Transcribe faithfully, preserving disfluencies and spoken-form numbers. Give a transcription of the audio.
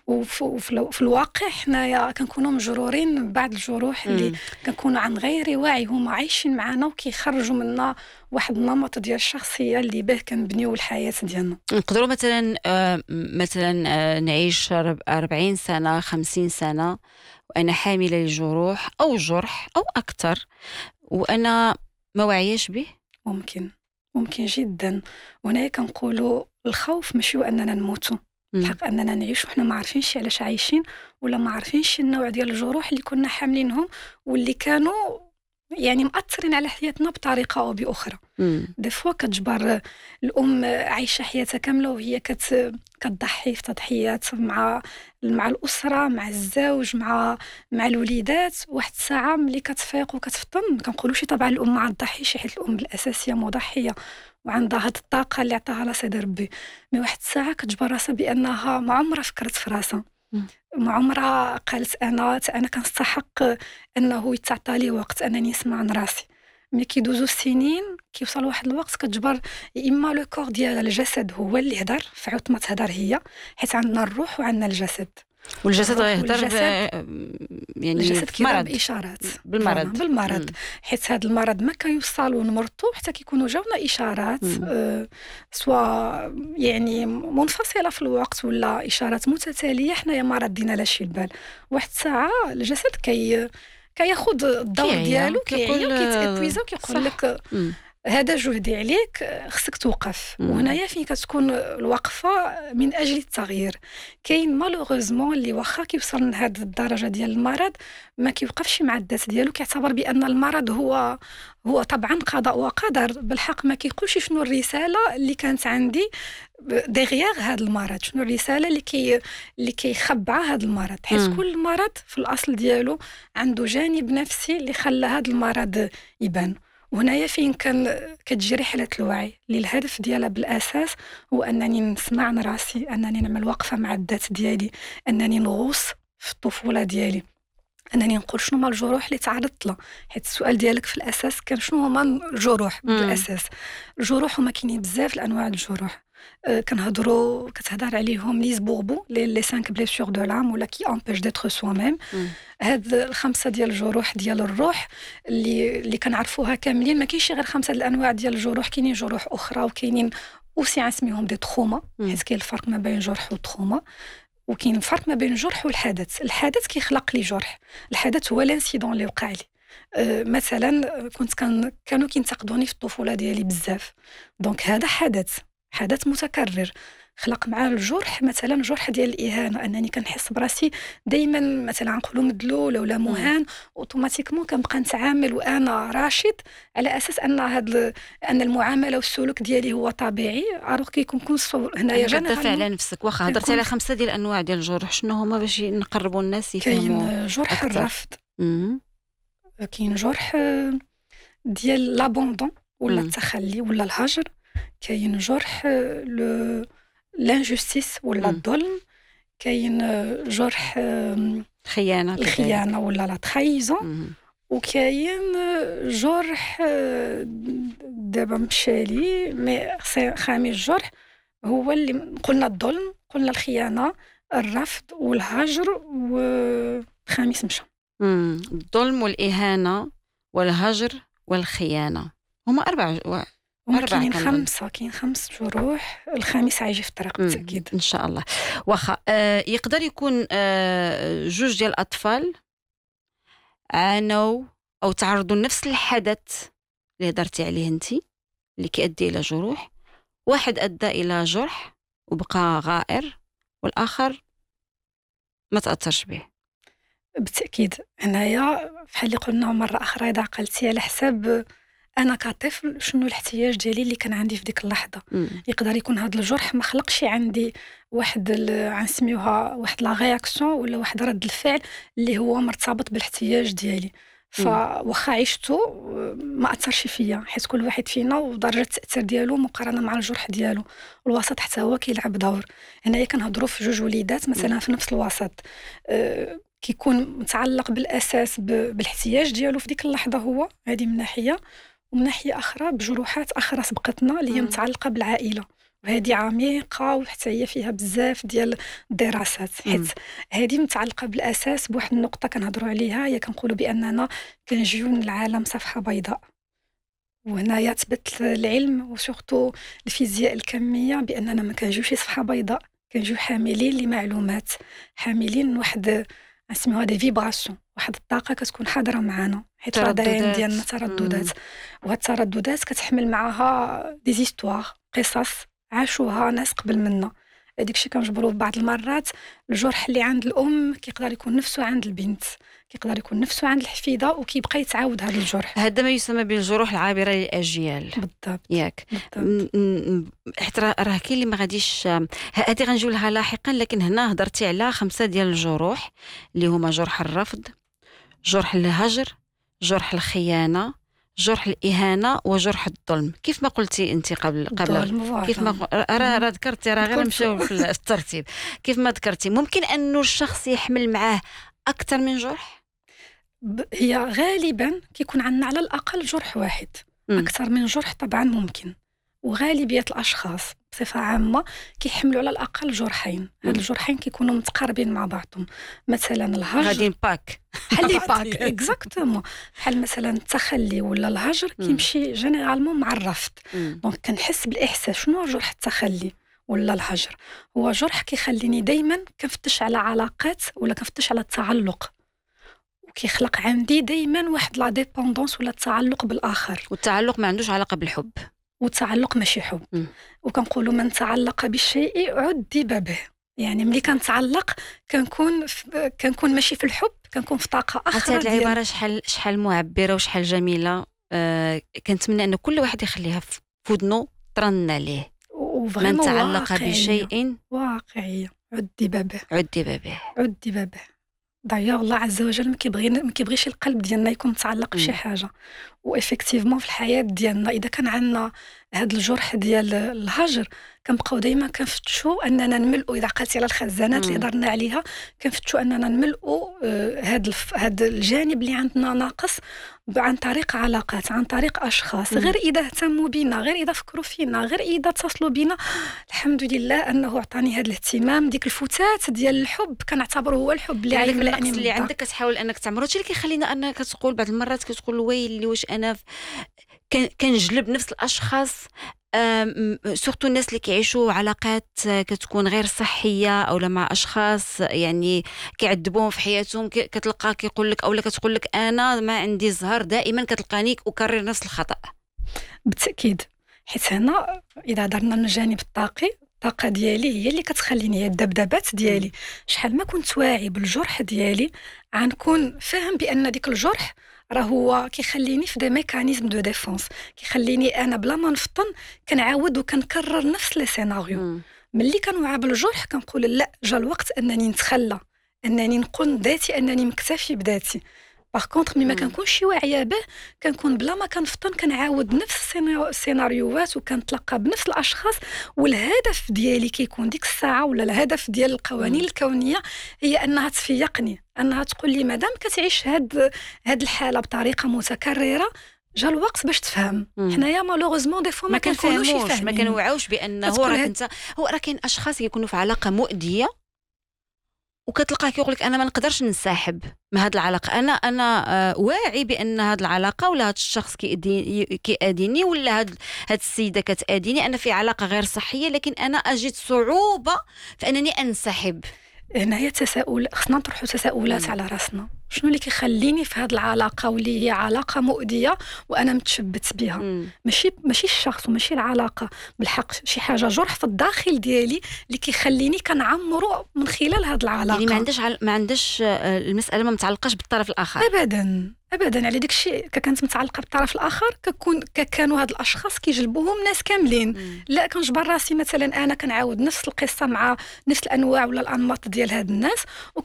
وفي, وفي الو- في الواقع حنايا كنكونوا مجرورين بعض الجروح اللي مم. كنكونوا عن غير وعي هما عايشين معنا وكيخرجوا منا واحد النمط ديال الشخصيه اللي به كنبنيو الحياه ديالنا. نقدروا مثلا آه، مثلا آه، نعيش رب- أربعين سنة خمسين سنة وأنا حاملة لجروح أو جرح أو أكثر وأنا ما واعياش به. ممكن ممكن جدا. وهنايا كنقولوا الخوف ماشي هو اننا نموتوا، مم. الحق اننا نعيش وحنا ما عارفينش علاش عايشين، ولا ما عارفينش النوع ديال الجروح اللي كنا حاملينهم واللي كانوا يعني مأثرين على حياتنا بطريقه او باخرى. مم. دي فوا كتجبر الام عايشه حياتها كامله وهي كت كتضحي في تضحيات مع مع الاسره، مع الزوج، مع مع الوليدات. واحد الساعه ملي كتفيق وكتفطن ما كنقولوش طبعا الام ما تضحيش، حيت الام بالاساسيه مضحيه وعندها هاد الطاقه اللي عطاها راسها سيدي ربي. مي واحد الساعه كتجبر راسها بانها ما عمرها فكرت في راسها، مم. ما عمرها قالت انا انا كنستحق انه يتعطى لي وقت انني نسمع عن راسي. ملي كيدوزو السنين كيوصل واحد الوقت كتجبر يا اما لو كور ديال الجسد هو اللي هدر في عوض ما تهدر هي، حيت عندنا الروح وعندنا الجسد. والجسد الروح غيهضر ب... والجسد يعني الجسد في كيضرب مرض اشارات بالمرض. فوالا بالمرض. مم. حيت هذا المرض ما كيوصلوا نمرضوا حتى كيكونوا جاونا اشارات مم. أه سواء يعني منفصله في الوقت ولا اشارات متتاليه حنايا ما ردينا لا شي البال. واحد الساعه الجسد كي كياخذ الدور كيعيا ديالو كيعيا كيقول وكيتابويزا آه، وكيقول صح. لك مم. هذا جهدي عليك، خصك توقف. مم. وهنايا فين كتكون الوقفه من اجل التغيير. كاين مالوغوزمون اللي واخا كيوصل لهاد الدرجه ديال المرض ما كيوقفش مع الذات ديالو، كيعتبر بان المرض هو هو طبعا قضاء وقدر. بالحق ما كيقولش شنو الرساله اللي كانت عندي ديغيغ هذا المرض، شنو الرساله اللي كي اللي كيخبع هذا المرض. حيت مم. كل مرض في الاصل ديالو عنده جانب نفسي اللي خلى هذا المرض يبان. وهنايا فين كان كتجي رحلة الوعي اللي الهدف ديالها بالأساس هو أنني نسمع عن راسي، أنني نعمل وقفة مع الذات ديالي، أنني نغوص في الطفولة ديالي، أنني نقول شنو هما الجروح اللي تعرضت لها. حيت السؤال ديالك في الأساس كان شنو هما الجروح مم. بالأساس. الجروح هما كاينين بزاف الأنواع الجروح. أه كنهضروا كتهضر عليهم لي زبوربو لي لي cinq blessures de l'âme ولا كي امبيش d'être soi-même. مم. هاد الخمسه ديال الجروح ديال الروح اللي اللي كنعرفوها كاملين. ما كاينش غير خمسه الانواع ديال الجروح، كاينين جروح اخرى وكاينين اوسي نسميهم دي تروما، مم. حيت كاين الفرق ما بين جرح وتروما. وكاين الفرق ما بين الجرح والحدث. الحدث كيخلق لي جرح، الحدث هو الانسيدون اللي وقع لي. أه مثلا آه، كنت كان كانوا كينتقدوني في الطفوله ديالي بزاف، دونك هذا حدث حدث متكرر خلق معاه الجرح. مثلا جرح ديال الاهانه، انني كنحس براسي دائما مثلا نقولوا مدلول ولا مم. مهان، اوتوماتيكمون كنبقى نتعامل وانا راشد على اساس ان هاد ال- ان المعامله والسلوك ديالي هو طبيعي. اروح كيكون كون الصور هنايا يعني كتدافع جينيرالمون على نفسك. واخا هضرتي كنكون على خمسة ديال الانواع ديال الجروح، شنو هما باش نقربوا الناس يفهموا كاين جرح اكثر؟ الرفض، مم. كاين جرح آه، ديال لابوندون ولا مم. التخلي ولا الهجر، كاين جرح آه، لو لانجستيس ولا مم. الظلم، كاين آه، جرح آم، خيانة كذلك. الخيانة ولا لا ترايزون، مم. وكاين آه، جرح آه، دابا مشالي مي خصي- خامس جرح هو اللي قلنا الظلم، قلنا الخيانة، الرفض والهجر، والخامس مشى. مم. الظلم والإهانة والهجر والخيانة هما أربع و... هما أربع كاينين كنظن. خمسة، كاين خمس جروح، الخامس عايجي في الطريق مم. بالتأكيد. إن شاء الله. واخا آه يقدر يكون آه جوج ديال الأطفال عانوا أو تعرضوا لنفس الحدث اللي هضرتي عليه انتي اللي كيؤدي إلى جروح، واحد أدى إلى جرح وبقى غائر والآخر ما تأثرش به. بالتأكيد هنايا بحال اللي قلنا مرة أخرى، إذا عقلتي على حساب أنا كطفل شنو الاحتياج ديالي اللي كان عندي في ديك اللحظة. مم. يقدر يكون هذا الجرح ما خلقش عندي واحد ال- غنسميوها واحد لا رياكسيون ولا واحد رد الفعل اللي هو مرتبط بالاحتياج ديالي. مم. فواخا عشتو ما اثرش فيا، حيت كل واحد فينا ودرجه التاثير ديالو مقارنه مع الجرح ديالو، والوسط حتى هو كيلعب دور. هنايا كنهضروا في جوج وليدات مثلا في نفس الوسط، أه كيكون متعلق بالاساس ب- بالاحتياج ديالو في ديك اللحظه هو، هذه من ناحيه، ومن ناحيه اخرى بجروحات اخرى سبقتنا اللي هي مم. متعلقه بالعائله وهذه عميقه وحتى هي فيها بزاف ديال الدراسات، حيت هذه متعلقه بالاساس بواحد النقطه كنهضروا عليها، هي كنقولوا باننا كنجيو من العالم صفحه بيضاء. وهنايا تبت العلم وسورتو الفيزياء الكميه باننا ما كنجيوش صفحه بيضاء، كنجيو حاملين لمعلومات، حاملين واحد نسميوها دي فيبراسيون، واحد الطاقه كتكون حاضره معنا، حيت الراديان ديالنا ترددات، وهاد الترددات كتحمل معاها دي زيستوار، قصص عاشوها ناس قبل منا. هذيك الشيء كنجبروا بعض المرات الجرح اللي عند الام كيقدر يكون نفسه عند البنت، كيقدر يكون نفسه عند الحفيده، وكيبقى يتعاود هذا الجرح. هذا ما يسمى بالجروح العابره للاجيال. بالضبط ياك حيت راه كاين اللي ما غاديش، هذه غنجيو لها لاحقا، لكن هنا هضرتي على خمسه ديال الجروح اللي هما جرح الرفض، جرح الهجر، جرح الخيانه، جرح الاهانه، وجرح الظلم. كيف ما قلتي انت قبل قبل كيف ما راه راه ذكرتي، راه غير نمشيو في الترتيب. كيف ما ذكرتي ممكن انه الشخص يحمل معاه اكثر من جرح؟ هي غالبا كيكون عندنا على الاقل جرح واحد. م. اكثر من جرح طبعا ممكن، وغالبيه الاشخاص بصفه عامه كيحملوا على الاقل جرحين. هاد الجرحين كيكونوا متقاربين مع بعضهم، مثلا الهجر غاديين باك بحال لي باك اكزاكتومون، بحال مثلا التخلي ولا الهجر كيمشي جينيرالمون مع الرفض. دونك كنحس بالاحساس. شنو جرح التخلي ولا الهجر؟ هو جرح كيخليني دائما كنفتش على علاقات ولا كنفتش على التعلق، وكيخلق عندي دائما واحد لا ديبوندونس ولا التعلق بالاخر. والتعلق ما عندوش علاقه بالحب، والتعلق ماشي حب. م. وكنقولوا من تعلق بالشيء عذب به، يعني ملي كنتعلق كنكون في... كنكون ماشي في الحب، كنكون في طاقه اخرى. حتى هذه العباره شحال شحال معبره وشحال جميله. آه كنتمنى ان كل واحد يخليها في ودنو ترن عليه. من تعلق بشيء واقعيه عذب به، عذب به عذب به. دايوغ الله عز وجل ما كيبغي ما كيبغيش القلب ديالنا يكون متعلق بشي حاجه. وافكتيفمون في الحياه ديالنا اذا كان عندنا هذا الجرح ديال الهجر كنبقاو دائما كنفتشوا اننا نملؤوا. اذا عقلتي على الخزانات اللي هضرنا عليها كنفتشوا اننا نملؤوا هذا هذا الجانب اللي عندنا ناقص عن طريق علاقات، عن طريق اشخاص. غير اذا اهتموا بينا، غير اذا فكروا فينا، غير اذا اتصلوا بينا، الحمد لله انه عطاني هذا الاهتمام. ديك الفتات ديال الحب كنعتبره هو الحب اللي يعني يملأني اللي عندك كتحاول انك تعمره. هادشي اللي كيخلينا انك كتقول بعض المرات كتقول ويلي واش انا كنجلب نفس الاشخاص، سورتو الناس اللي كيعيشوا علاقات كتكون غير صحيه او مع اشخاص يعني كيعذبوهم في حياتهم. كتلقى كيقول لك اولا كتقول لك انا ما عندي زهر، دائما كتلقاني اكرر نفس الخطا. بالتاكيد، حيت هنا اذا هضرنا من الجانب الطاقي، الطاقه ديالي هي اللي كتخليني، هي الذبذبات ديالي. شحال ما كنت واعي بالجرح ديالي غنكون فاهم بان ديك الجرح راه هو كيخليني في دي ميكانيزم دو ديفونس، كيخليني انا بلا ما نفطن كنعاود وكنكرر نفس لي سيناريو. ملي كنوعى بالجرح كنقول لا، جا الوقت انني نتخلى، انني نقول ذاتي انني مكتفي بذاتي. باغ كونطخ ملي ما كنكونش واعيه به كنكون بلا ما كنفطن كنعاود نفس السيناريوهات وكنتلقى بنفس الاشخاص. والهدف ديالي كيكون ديك الساعه ولا الهدف ديال القوانين الكونيه هي انها تفيقني، انها تقول لي مادام كتعيش هاد هاد الحاله بطريقه متكرره جا الوقت باش تفهم. حنايا مالوغوزمون دي فوا ما كنكونوش فاهمين، ما كنوعوش بانه راه انت هو راه كاين اشخاص يكونوا في علاقه مؤذيه وكتلقاه كيقول لك انا ما نقدرش ننسحب من هذه العلاقه، انا انا آه واعي بان هذه العلاقه ولا هذا الشخص كيأذيني ولا هذه هذه السيده كتأذيني، انا في علاقه غير صحيه، لكن انا اجد صعوبه في انني انسحب. هنايا تساؤل، خصنا نطرحوا تساؤلات مم. على راسنا. شنو اللي كيخليني في هذه العلاقه واللي هي علاقه مؤذيه وانا متشبت بها؟ مم. ماشي ماشي الشخص وماشي العلاقه، بالحق شي حاجه جرح في الداخل ديالي اللي كيخليني كنعمرو من خلال هذه العلاقه. يعني ما عندش عل... ما عندش المساله ما متعلقاش بالطرف الاخر ابدا ابدا. على داك الشيء كانت متعلقه بالطرف الاخر ككون كانوا هاد الاشخاص كيجلبوهم ناس كاملين. مم. لا كنجبر راسي مثلا انا كنعاود نفس القصه مع نفس الانواع ولا الانماط ديال هاد الناس